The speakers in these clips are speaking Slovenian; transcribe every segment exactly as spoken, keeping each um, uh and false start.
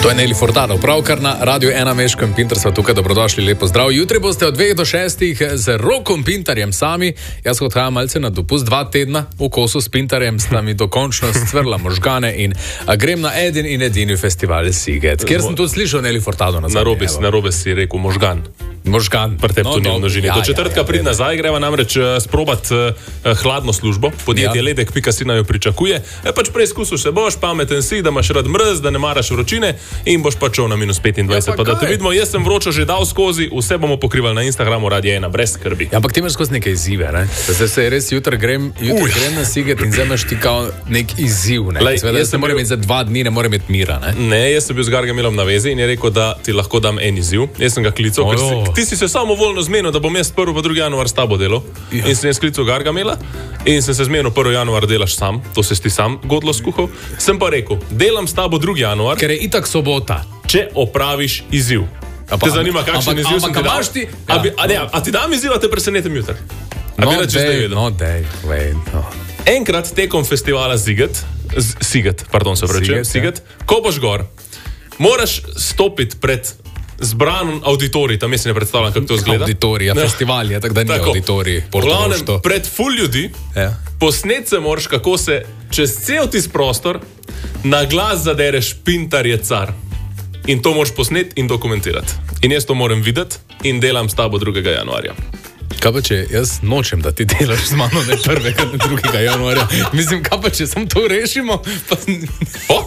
To je Nelly Furtado, pravkar na Radio ena Meško in Pintar sva tukaj, dobrodošli, lepo zdrav. Jutri boste od dveh do šestih z Rokom Pintarjem sami. Jaz odhajam malce na dopust, dva tedna v kosu s Pintarjem, sta mi dokončno stvrla možgane in grem na eden in edini festival Siget, kjer sem tudi slišal Nelly Furtado nazaj. Narobe, narobe si rekel možgan. Možgan. Pretep no, to ni množini. Ja, do četrtka ja, ja, prid nazaj, greva namreč uh, sprobat uh, hladno službo. Podjetje ja. Ledek pika si najo pričakuje. E, pač preizkusil se boš, pameten si, da imaš rad mrz, da ne maraš vročine in boš pač šel na minus petindvajset. Ja, pa pa da te vidimo, jaz sem vročo že dal skozi, vse bomo pokrivali na Instagramu Radio ena, brez skrbi. Ja, ampak ti imaš skozi neke izzive, ne? Zdaj se res jutri grem, jutri grem na Siget in zdaj imaš ti kao nek izziv, ne? Lej, Sveda, jaz ne morem bil... imeti za dva dni, ne morem imeti mira, ne? Ne, jaz sem bil z Gargamelom na vezi in je rekel, da ti lahko dam en izziv. Jaz sem ga klical, ker si, ti si se samo volno zmenil, da bom jaz prvi pa drugi januar s tabo delal. Ja. In sem jaz klical Gargamela in sem se zmenil, prvi januar delaš sam, to se ti sam godlo skuhal. Sem pa rekel, delam s tabo drugi januar, ker je itak sobota, če opraviš izziv. Pa, te zanima, kakšen izziv sem ti dal? Ti, ja. a, bi, a, ne, a ti dam izziv, a te presenetim jutri? A no, dej, no, dej, wait, no. Enkrat tekom festivala Siget, Siget, pardon, se vračujem, Siget, ja. Ko boš gor, moraš stopiti pred zbran auditorij, tam jaz si ne predstavljam, kako to izgleda. Auditorij, ja, festival je, tako da ni auditorij. Glavnem, pred ful ljudi, ja. Posnet se moraš, kako se čez cel tis prostor na glas zadereš Pintar je car. In to moraš posnet in dokumentirati. In jaz to moram videti in delam s tabo drugega januarja. Kaj pa če jaz nočem, da ti delaš z mano ne prvega, ne drugega januarja? Mislim, kaj pa če samo to rešimo? Pa... Ok,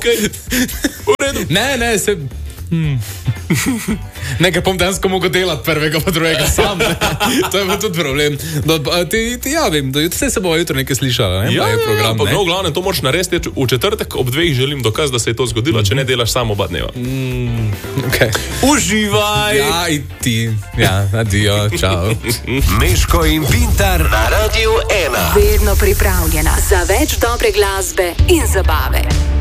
v redu. Ne, ne, se... Hmm. Nekaj bom dansko mogel delati prvega pa drugega sam, ne? To je pa tudi problem. Do, ti, ti javim, da vse se bo jutro nekaj slišala, ne? Ja, je program, ja, pa ne? No, glavne, to moraš narediti. V četrtek ob dveh želim dokaz, da se je to zgodilo, mm-hmm. Če ne delaš samo oba dneva. Mm, okay. Uživaj! Ja, in ti. Ja, adijo, čau. Meško in Pintar na Radio ena. Vedno pripravljena za več dobre glasbe in zabave.